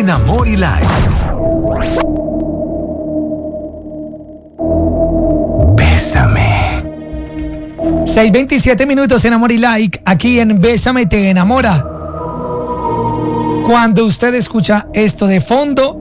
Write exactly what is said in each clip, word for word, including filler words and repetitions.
en Amor y Like. Bésame. seis veintisiete minutos en Amor y Like, aquí en Bésame te enamora. Cuando usted escucha esto de fondo,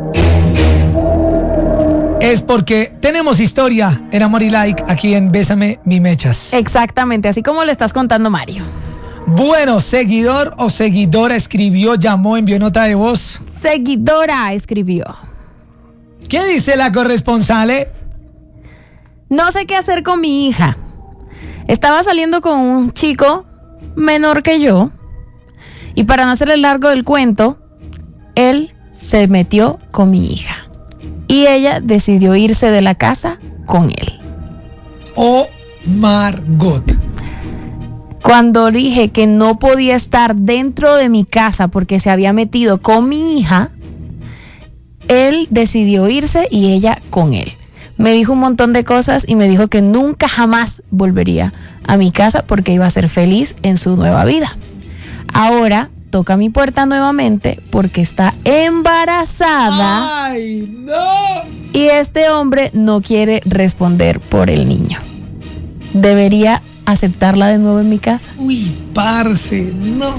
es porque tenemos historia en Amor y Like, aquí en Bésame mi mechas. Exactamente, así como le estás contando, Mario. Bueno, seguidor o seguidora escribió, llamó, envió nota de voz. Seguidora escribió. ¿Qué dice la corresponsal? eh? No sé qué hacer con mi hija. Estaba saliendo con un chico menor que yo. Y para no hacer el largo del cuento, él se metió con mi hija. Y ella decidió irse de la casa con él. Oh, Margot. Cuando dije que no podía estar dentro de mi casa porque se había metido con mi hija, él decidió irse y ella con él. Me dijo un montón de cosas y me dijo que nunca jamás volvería a mi casa porque iba a ser feliz en su nueva vida. Ahora toca mi puerta nuevamente porque está embarazada. ¡Ay, no! Y este hombre no quiere responder por el niño. ¿Debería aceptarla de nuevo en mi casa? Uy, parce, no.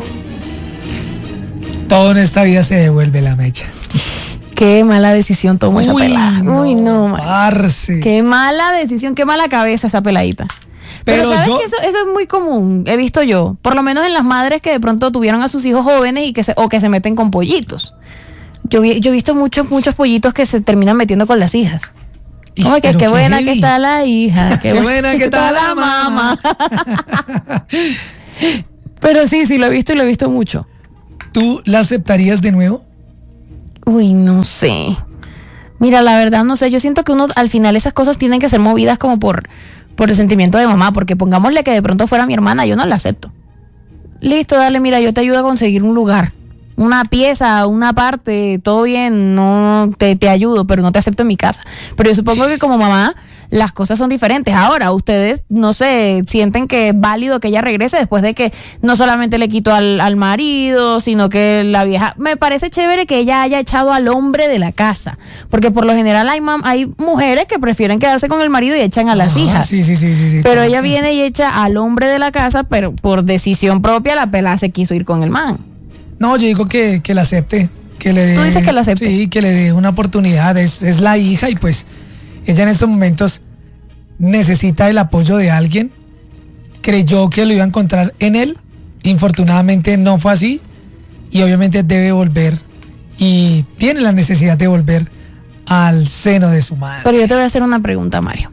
Todo en esta vida se devuelve la mecha. Qué mala decisión tomó esa Uy, pelada. no, Uy, no, man. parce. Qué mala decisión, qué mala cabeza esa peladita. Pero, Pero ¿sabes yo- que eso, eso es muy común? He visto yo. Por lo menos en las madres que de pronto tuvieron a sus hijos jóvenes y que se, o que se meten con pollitos. Yo, vi- yo he visto muchos, muchos pollitos que se terminan metiendo con las hijas. Ish, Como que pero qué qué buena heavy. que está la hija. Qué buena que está la mamá. Pero sí, sí, lo he visto y lo he visto mucho. ¿Tú la aceptarías de nuevo? Uy, no sé. Mira, la verdad no sé. Yo siento que uno al final esas cosas tienen que ser movidas como por, por el sentimiento de mamá. Porque pongámosle que de pronto fuera mi hermana, yo no la acepto. Listo, dale, mira, yo te ayudo a conseguir un lugar. Una pieza, una parte, todo bien, no te, te ayudo, pero no te acepto en mi casa. Pero yo supongo que como mamá las cosas son diferentes. Ahora, ustedes, no sé, sienten que es válido que ella regrese después de que no solamente le quitó al, al marido, sino que la vieja... Me parece chévere que ella haya echado al hombre de la casa, porque por lo general hay, mam- hay mujeres que prefieren quedarse con el marido y echan a las Ah, hijas. Sí, sí, sí, sí, sí. Pero correcto. ella viene y echa al hombre de la casa, pero por decisión propia la pelada se quiso ir con el man. No, yo digo que, que la acepte. Que le dé, ¿Tú dices que la acepte? Sí, que le dé una oportunidad. Es, es la hija y pues ella en estos momentos necesita el apoyo de alguien. Creyó que lo iba a encontrar en él. Infortunadamente no fue así. Y obviamente debe volver. Y tiene la necesidad de volver al seno de su madre. Pero yo te voy a hacer una pregunta, Mario.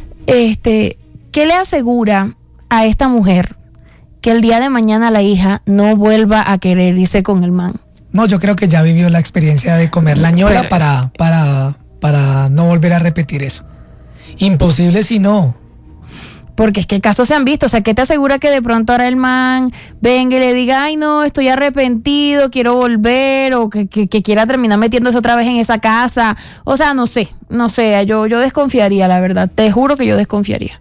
Este, ¿qué le asegura a esta mujer que el día de mañana la hija no vuelva a querer irse con el man? No, yo creo que ya vivió la experiencia de comer la ñora Pero para, para, para no volver a repetir eso. Imposible si no. Porque es que casos se han visto. O sea, ¿qué te asegura que de pronto ahora el man venga y le diga, ay no, estoy arrepentido, quiero volver, o que, que, que quiera terminar metiéndose otra vez en esa casa? O sea, no sé, no sé, yo, yo desconfiaría, la verdad. Te juro que yo desconfiaría.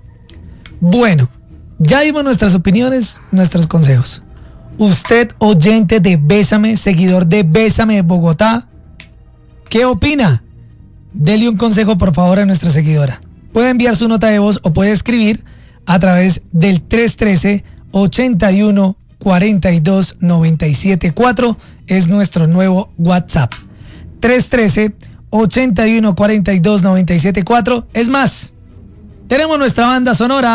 Bueno, ya dimos nuestras opiniones, nuestros consejos. Usted, oyente de Bésame, seguidor de Bésame Bogotá, ¿qué opina? Dele un consejo, por favor, a nuestra seguidora. Puede enviar su nota de voz o puede escribir a través del tres uno tres, ochenta y uno, cuarenta y dos, noventa y siete cuatro. Es nuestro nuevo WhatsApp. tres uno tres, ochenta y uno, cuarenta y dos, noventa y siete cuatro. Es más, tenemos nuestra banda sonora.